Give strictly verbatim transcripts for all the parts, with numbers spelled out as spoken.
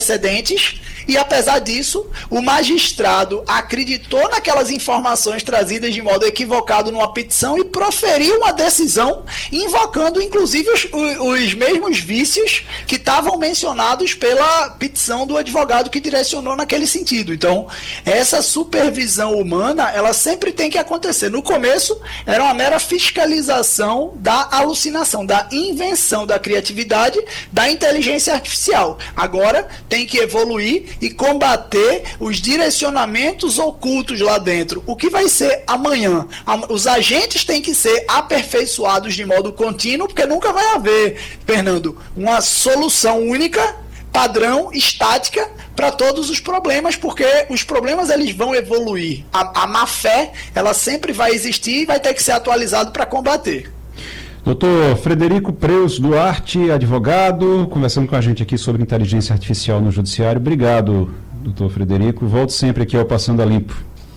antecedentes, e apesar disso, o magistrado acreditou naquelas informações trazidas de modo equivocado numa petição e proferiu uma decisão invocando inclusive os, os mesmos vícios que estavam mencionados pela petição do advogado que direcionou naquele sentido. Então, essa supervisão humana, ela sempre tem que acontecer. No começo, era uma mera fiscalização da alucinação, da invenção, da criatividade, da inteligência artificial. Agora, tem que evoluir e combater os direcionamentos ocultos lá dentro. O que vai ser amanhã? Os agentes têm que ser aperfeiçoados de modo contínuo, porque nunca vai haver, Fernando, uma solução única, padrão, estática, para todos os problemas, porque os problemas eles vão evoluir. A, a má-fé, ela sempre vai existir e vai ter que ser atualizado para combater. Doutor Frederico Preus Duarte, advogado, conversando com a gente aqui sobre inteligência artificial no judiciário. Obrigado, doutor Frederico. Volto sempre aqui ao Passando a Limpo.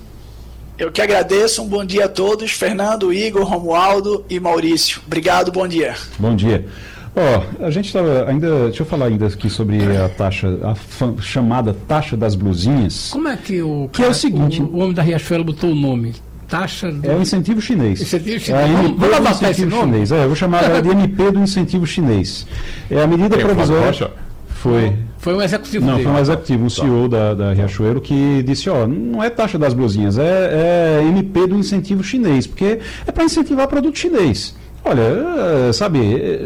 Eu que agradeço. Um bom dia a todos. Fernando, Igor, Romualdo e Maurício. Obrigado, bom dia. Bom dia. Ó, oh, a gente estava ainda, deixa eu falar ainda aqui sobre a taxa, a fam, chamada taxa das blusinhas. Como é que o que cara, é o seguinte, o, o homem da Riachuelo botou o nome? Taxa do... É o incentivo chinês. Incentivo chinês. É a vamos M P vamos do incentivo chinês. É, eu vou chamar ela de M P do incentivo chinês. É a medida provisória. Foi. Foi um executivo. Não, dele. foi um executivo, um C E O da, da Riachuelo que disse, ó, não é taxa das blusinhas, é, é M P do incentivo chinês, porque é para incentivar produto chinês. Olha, sabe,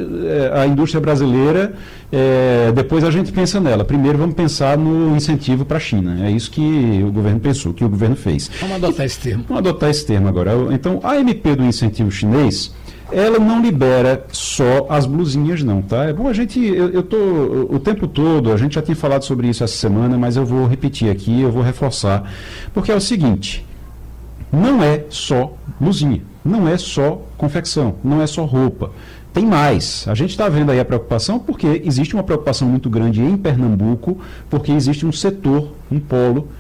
a indústria brasileira, é, depois a gente pensa nela. Primeiro vamos pensar no incentivo para a China. É isso que o governo pensou, que o governo fez. Vamos adotar esse termo. Vamos adotar esse termo agora. Então, a M P do incentivo chinês, ela não libera só as blusinhas não, tá? É bom a gente, eu, eu tô o tempo todo, a gente já tinha falado sobre isso essa semana, mas eu vou repetir aqui, eu vou reforçar, porque é o seguinte, não é só blusinha. Não é só confecção, não é só roupa. Tem mais. A gente está vendo aí a preocupação porque existe uma preocupação muito grande em Pernambuco, porque existe um setor, um polo,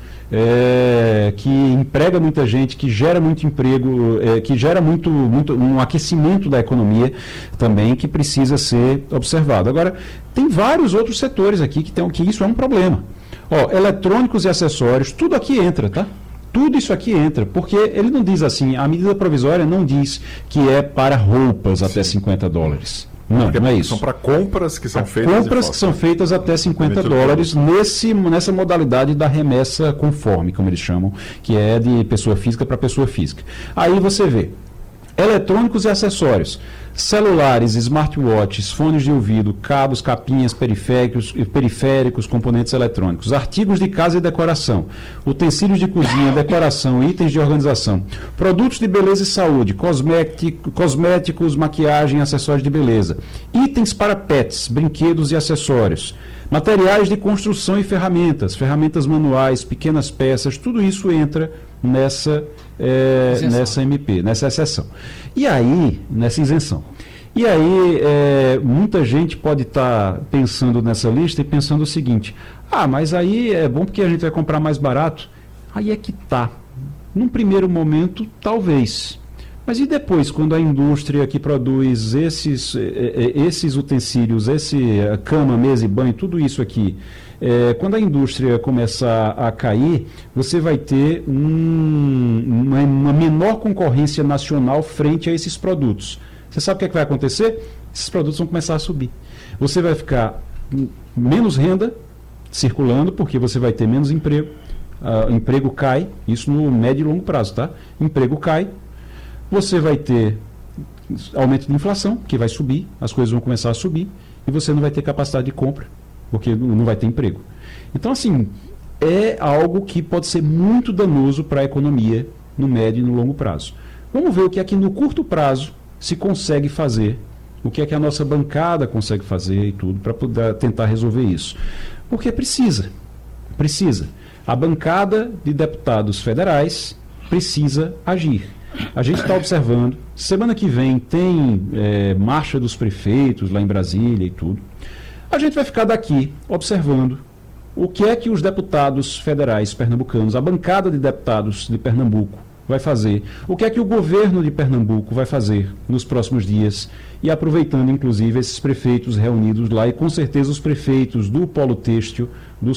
é, que emprega muita gente, que gera muito emprego, é, que gera muito, muito um aquecimento da economia também, que precisa ser observado. Agora, tem vários outros setores aqui que, tem, que isso é um problema. Ó, eletrônicos e acessórios, tudo aqui entra, tá? Tudo isso aqui entra, porque ele não diz assim, a medida provisória não diz que é para roupas até cinquenta dólares. Não, não é isso. São para compras que são pra feitas. Compras que são feitas até cinquenta dólares nesse, nessa modalidade da remessa conforme, como eles chamam, que é de pessoa física para pessoa física. Aí você vê, eletrônicos e acessórios, celulares, smartwatches, fones de ouvido, cabos, capinhas, periféricos, periféricos, componentes eletrônicos, artigos de casa e decoração, utensílios de cozinha, decoração, itens de organização, produtos de beleza e saúde, cosmético, cosméticos, maquiagem, acessórios de beleza, itens para pets, brinquedos e acessórios, materiais de construção e ferramentas, ferramentas manuais, pequenas peças, tudo isso entra nessa, é, nessa M P, nessa exceção. E aí, nessa isenção. E aí, é, muita gente pode estar tá pensando nessa lista e pensando o seguinte, ah, mas aí é bom porque a gente vai comprar mais barato. Aí é que tá. Num primeiro momento, talvez. Mas e depois, quando a indústria que produz esses, esses utensílios, esse cama, mesa e banho, tudo isso aqui, é, quando a indústria começar a cair, você vai ter um, uma, uma menor concorrência nacional frente a esses produtos. Você sabe o que, é que vai acontecer? Esses produtos vão começar a subir. Você vai ficar menos renda circulando, porque você vai ter menos emprego. Uh, emprego cai, isso no médio e longo prazo, tá? Emprego cai. Você vai ter aumento de inflação, que vai subir, as coisas vão começar a subir, e você não vai ter capacidade de compra, porque não vai ter emprego. Então, assim, é algo que pode ser muito danoso para a economia no médio e no longo prazo. Vamos ver o que é que no curto prazo se consegue fazer, o que é que a nossa bancada consegue fazer e tudo, para poder tentar resolver isso. Porque precisa, precisa. A bancada de deputados federais precisa agir. A gente está observando, semana que vem tem é, marcha dos prefeitos lá em Brasília e tudo. A gente vai ficar daqui observando o que é que os deputados federais pernambucanos, a bancada de deputados de Pernambuco, vai fazer? O que é que o governo de Pernambuco vai fazer nos próximos dias? E aproveitando, inclusive, esses prefeitos reunidos lá, e com certeza os prefeitos do Polo Têxtil, do